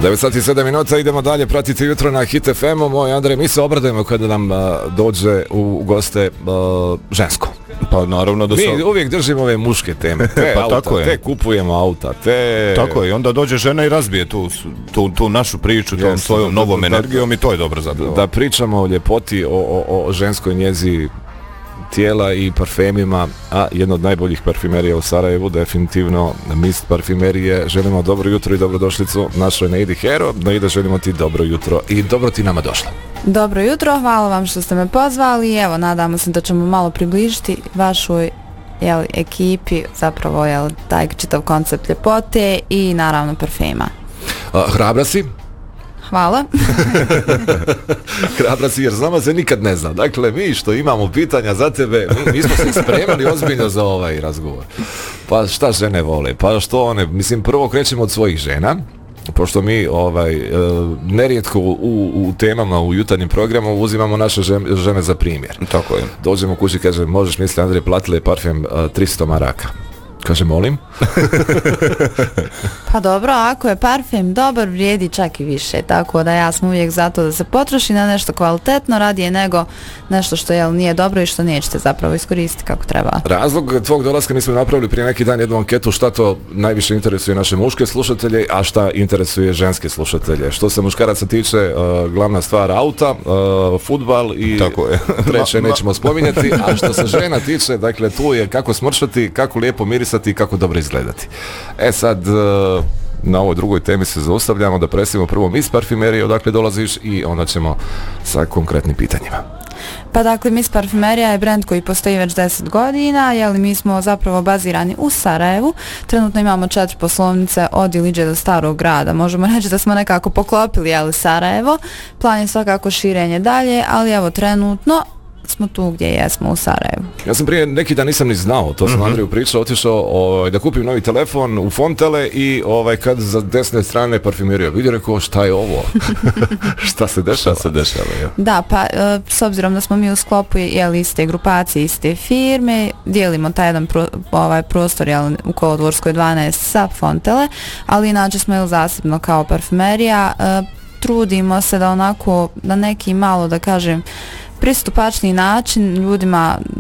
9 sati 7 minuta, idemo dalje, pratite jutro na Hit FM-u. Moj Andrej, mi se obradujemo kada nam dođe u goste žensko. Pa naravno da mi uvijek držimo ove muške teme, te pa auta, tako je. te kupujemo auta, te... Tako je, onda dođe žena i razbije tu našu priču, tom svojom novom energijom i to je dobro zapravo. Da pričamo o ljepoti, o ženskoj njezi tijela i parfemima, a jedna od najboljih parfimerija u Sarajevu, definitivno Mist parfimerije. Želimo dobro jutro i dobrodošlicu našoj Neidi Hero. Neida, želimo ti dobro jutro i dobro ti nama došla. Dobro jutro, hvala vam što ste me pozvali. Evo, nadamo se da ćemo malo približiti vašoj ekipi, zapravo taj čitav koncept ljepote i naravno parfema. Hrabra si? Hvala. Hrabra si jer znamo se nikad ne zna. Dakle, mi što imamo pitanja za tebe, mi smo se spremali ozbiljno za ovaj razgovor. Pa šta žene vole? Pa što one? Mislim, prvo krećemo od svojih žena, pošto mi nerijetko u temama u jutarnjem programu uzimamo naše žene za primjer. Tako je. Dođemo u kući i kaže, možeš misliti, Andrej, platile parfem 300 maraka. Kaže, molim. Pa dobro, ako je parfem dobar, vrijedi čak i više, tako da ja sam uvijek zato da se potroši na nešto kvalitetno radije nego nešto što nije dobro i što nećete zapravo iskoristiti kako treba. Razlog tvog dolaska, mi smo napravili prije neki dan jednu anketu šta to najviše interesuje naše muške slušatelje, a šta interesuje ženske slušatelje. Što se muškaraca tiče, glavna stvar auta, fudbal i treće nećemo spominjati, a što se žena tiče, dakle tu je kako smršati, kako lijepo mirisati i kako dobro izgledati. Sad na ovoj drugoj temi se zaustavljamo da presimo prvo Mist parfimerije, odakle dolaziš, i onda ćemo sa konkretnim pitanjima. Pa dakle, Mist parfimerija je brand koji postoji već 10 godina, mi smo zapravo bazirani u Sarajevu. Trenutno imamo 4 poslovnice od Iliđe do Starog grada. Možemo reći da smo nekako poklopili Sarajevo. Plan je svakako širenje dalje, ali evo trenutno smo tu gdje jesmo u Sarajevu. Ja sam prije neki dan nisam ni znao, to sam Andreju pričao, otišao da kupim novi telefon u Fontele i kad za desne strane parfimerija vidio, rekao, šta je ovo? Šta se dešava? Ja. Da, pa s obzirom da smo mi u sklopu iste grupacije, iste firme, dijelimo taj jedan prostor u Kolodvorskoj 12 sa Fontele, ali inače smo zasebno kao parfimerija. Trudimo se da onako na neki malo, da kažem, pristupačni način ljudima